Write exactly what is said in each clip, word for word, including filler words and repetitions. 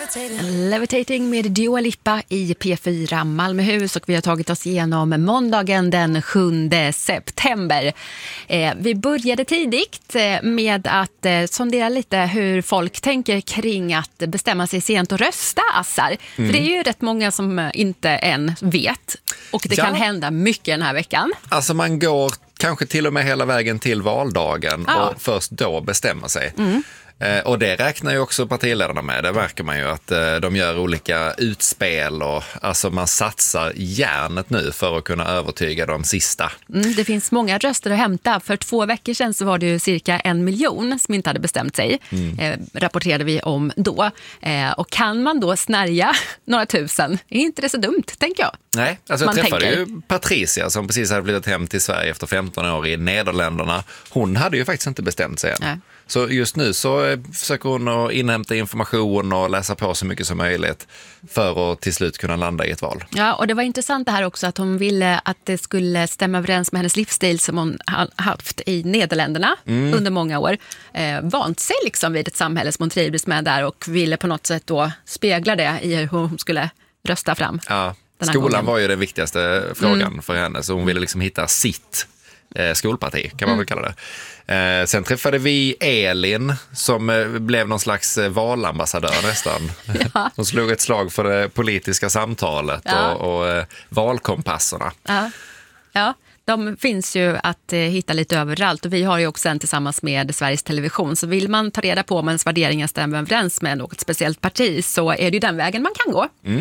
Levitating med Dua Lipa i P fyra Malmöhus, och vi har tagit oss igenom måndagen den sjunde september. Eh, vi började tidigt med att eh, sondera lite hur folk tänker kring att bestämma sig sent och rösta, Assar. Mm. För det är ju rätt många som inte än vet, och det ja. kan hända mycket den här veckan. Alltså man går kanske till och med hela vägen till valdagen ja. och först då bestämma sig. Mm. Eh, och det räknar ju också partiledarna med. Det märker man ju att eh, de gör olika utspel och alltså man satsar järnet nu för att kunna övertyga de sista. Mm, det finns många röster att hämta. För två veckor sedan så var det ju cirka en miljon som inte hade bestämt sig. Mm. Eh, rapporterade vi om då. Eh, och kan man då snärja några tusen, är inte det så dumt, tänker jag. Nej, alltså jag man träffade tänker. ju Patricia som precis hade flyttat hem till Sverige efter femton år i Nederländerna. Hon hade ju faktiskt inte bestämt sig än. Nej. Så just nu så försöker hon att inhämta information och läsa på så mycket som möjligt för att till slut kunna landa i ett val. Ja, och det var intressant det här också att hon ville att det skulle stämma överens med hennes livsstil som hon har haft i Nederländerna mm. under många år. Eh, vant sig liksom vid ett samhälle som hon trivdes med där och ville på något sätt då spegla det i hur hon skulle rösta fram. Ja, skolan gången. var ju den viktigaste frågan mm. för henne, så hon ville liksom hitta sitt eh, skolparti, kan man mm. väl kalla det. Eh, sen träffade vi Elin som eh, blev någon slags eh, valambassadör nästan. Ja. Hon slog ett slag för det politiska samtalet ja. och, och eh, valkompasserna. Ja. ja, de finns ju att eh, hitta lite överallt, och vi har ju också en tillsammans med Sveriges Television. Så vill man ta reda på om ens värderingar stämmer överens med något speciellt parti, så är det ju den vägen man kan gå. Mm.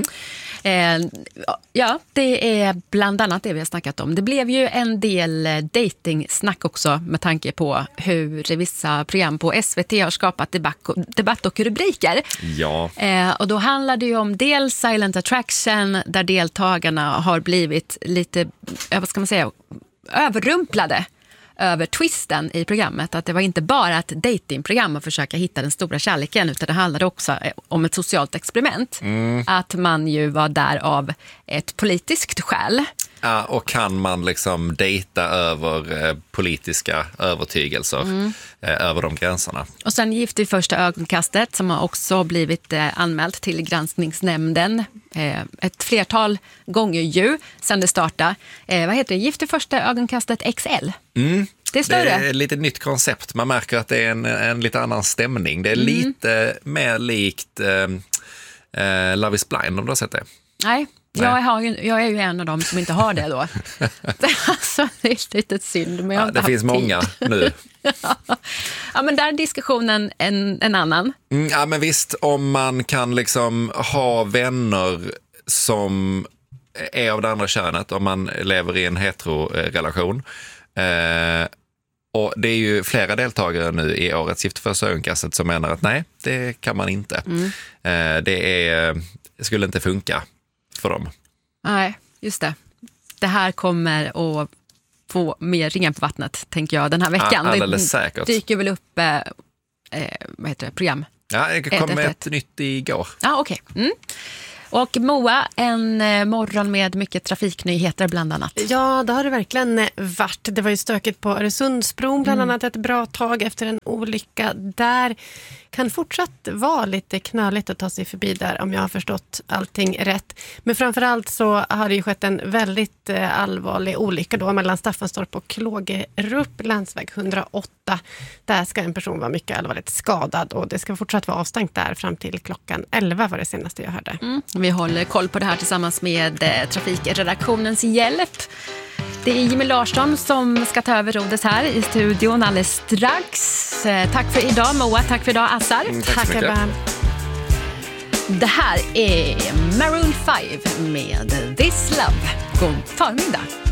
Eh, ja, det är bland annat det vi har snackat om. Det blev ju en del dating-snack också med tanke på hur vissa program på S V T har skapat debatt och, debatt och rubriker. Ja. Eh, och då handlar det ju om dels Silent Attraction, där deltagarna har blivit lite, vad ska man säga, överrumplade över twisten i programmet, att det var inte bara ett datingprogram att försöka hitta den stora kärleken, utan det handlade också om ett socialt experiment. Mm. Att man ju var där av ett politiskt skäl. Ja, och kan man liksom dejta över eh, politiska övertygelser mm. eh, över de gränserna. Och sen Gift i första ögonkastet som har också blivit eh, anmält till granskningsnämnden eh, ett flertal gånger ju sedan det startade. Eh, vad heter det? Gift i första ögonkastet X L. Mm. Det är större. Det är ett lite nytt koncept. Man märker att det är en, en lite annan stämning. Det är mm. lite mer likt eh, eh, Love is Blind, om du har sett det. Nej. Jag, har ju, jag är ju en av dem som inte har det då. Alltså, det är lite synd. Men jag har ja, det finns tid. många nu. Ja, men där är diskussionen en, en annan. Mm, ja, men visst, om man kan liksom ha vänner som är av det andra könet, om man lever i en hetero-relation. Eh, och det är ju flera deltagare nu i årets Gift i första ögonkastet som menar att nej, det kan man inte. Mm. Eh, det, är, det skulle inte funka för dem. Nej, just det. Det här kommer att få mer ringar på vattnet, tänker jag, den här veckan. Ja, alldeles säkert. Det dyker väl upp eh, vad heter det, program? Ja, det kom ett, ett, ett nytt igår. Ja, okej. Okay. Mm. Och Moa, en morgon med mycket trafiknyheter bland annat. Ja, det har det verkligen varit. Det var ju stökigt på Öresundsbron bland annat ett bra tag efter en olycka där. Kan fortsatt vara lite knöligt att ta sig förbi där, om jag har förstått allting rätt. Men framförallt så har det ju skett en väldigt allvarlig olycka då mellan Staffanstorp och Klågerup, landsväg hundraåtta. Där ska en person vara mycket allvarligt skadad, och det ska fortsatt vara avstängt där fram till klockan elva var det senaste jag hörde. Mm. Vi håller koll på det här tillsammans med eh, trafikredaktionens hjälp. Det är Jimmy Larsson som ska ta över rodet här i studion alldeles strax. Eh, tack för idag Moa, tack för idag Assar. Mm, tack så mycket. Det här är Maroon five med This Love. God förmiddag.